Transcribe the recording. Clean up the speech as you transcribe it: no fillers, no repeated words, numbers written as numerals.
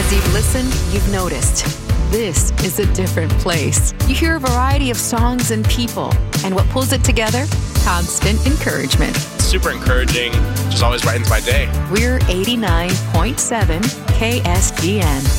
As you've listened, you've noticed. This is a different place. You hear a variety of songs and people, and what pulls it together? Constant encouragement. Super encouraging, just always brightens my day. We're 89.7 KSGN.